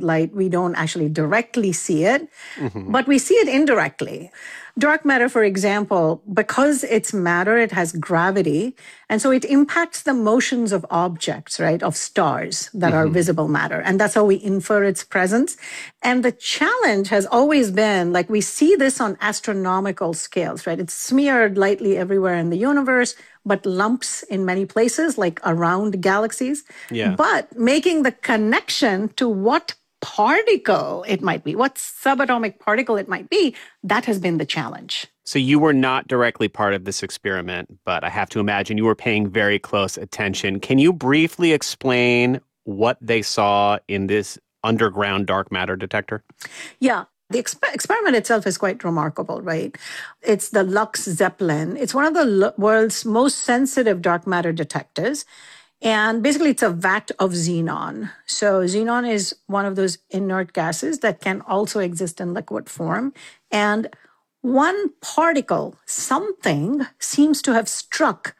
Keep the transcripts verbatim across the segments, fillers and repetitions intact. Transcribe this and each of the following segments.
light, we don't actually directly see it, mm-hmm. but we see it indirectly. Dark matter, for example, because it's matter, it has gravity. And so it impacts the motions of objects, right, of stars that mm-hmm. are visible matter. And that's how we infer its presence. And the challenge has always been, like, we see this on astronomical scales, right? It's smeared lightly everywhere in the universe, but lumps in many places, like around galaxies. Yeah. But making the connection to what particle it might be, what subatomic particle it might be, that has been the challenge. So you were not directly part of this experiment, but I have to imagine you were paying very close attention. Can you briefly explain what they saw in this underground dark matter detector? Yeah. The exp- experiment itself is quite remarkable, right? It's the Lux Zeppelin. It's one of the l- world's most sensitive dark matter detectors. And basically, it's a vat of xenon. So xenon is one of those inert gases that can also exist in liquid form. And one particle, something, seems to have struck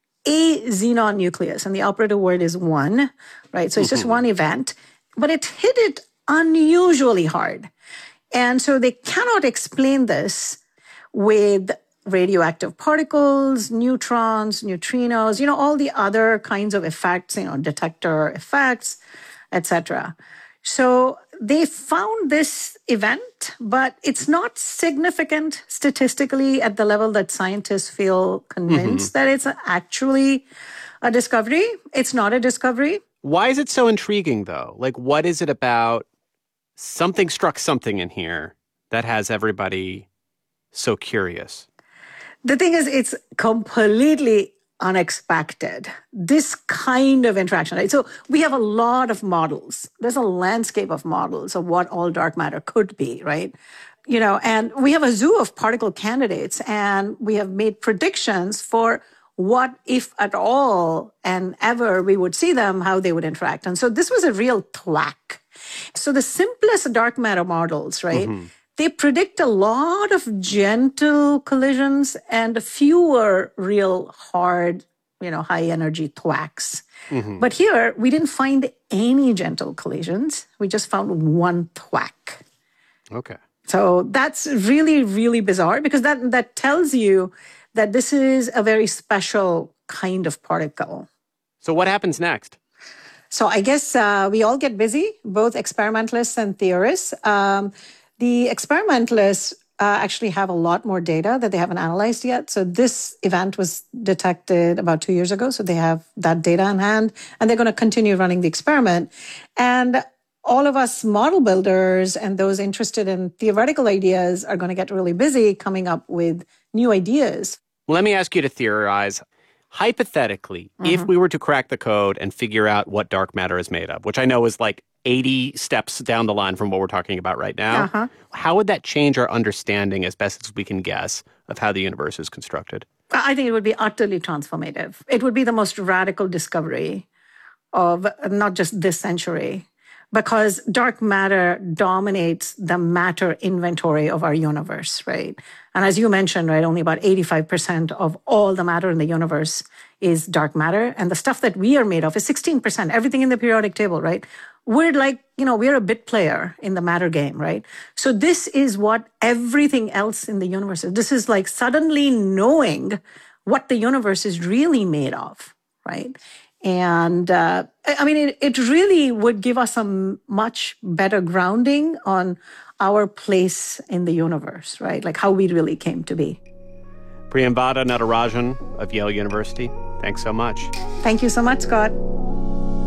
a xenon nucleus. And the operative word is one, right? So it's just one event. But it hit it unusually hard. And so they cannot explain this with radioactive particles, neutrons, neutrinos, you know, all the other kinds of effects, you know, detector effects, et cetera. So they found this event, but it's not significant statistically at the level that scientists feel convinced mm-hmm. that it's actually a discovery. It's not a discovery. Why is it so intriguing, though? Like, what is it about something struck something in here that has everybody so curious? The thing is, it's completely unexpected, this kind of interaction. Right? So we have a lot of models. There's a landscape of models of what all dark matter could be, right? You know, and we have a zoo of particle candidates, and we have made predictions for what, if at all, and ever we would see them, how they would interact. And so this was a real thwack. So the simplest dark matter models, right? Mm-hmm. They predict a lot of gentle collisions and fewer real hard, you know, high energy thwacks. Mm-hmm. But here, we didn't find any gentle collisions. We just found one thwack. Okay. So that's really, really bizarre because that, that tells you that this is a very special kind of particle. So what happens next? So I guess uh, we all get busy, both experimentalists and theorists. Um, The experimentalists uh, actually have a lot more data that they haven't analyzed yet. So this event was detected about two years ago. So they have that data in hand, and they're going to continue running the experiment. And all of us model builders and those interested in theoretical ideas are going to get really busy coming up with new ideas. Well, let me ask you to theorize. Hypothetically, mm-hmm. if we were to crack the code and figure out what dark matter is made of, which I know is like eighty steps down the line from what we're talking about right now, uh-huh. how would that change our understanding, as best as we can guess, of how the universe is constructed? I think it would be utterly transformative. It would be the most radical discovery of not just this century, because dark matter dominates the matter inventory of our universe, right? And as you mentioned, right, only about eighty-five percent of all the matter in the universe is dark matter. And the stuff that we are made of is sixteen percent, everything in the periodic table, right? We're like, you know, we're a bit player in the matter game, right? So this is what everything else in the universe is. This is like suddenly knowing what the universe is really made of, right? And uh, I mean, it, it really would give us a much better grounding on our place in the universe, right? Like how we really came to be. Priyambada Natarajan of Yale University, thanks so much. Thank you so much, Scott.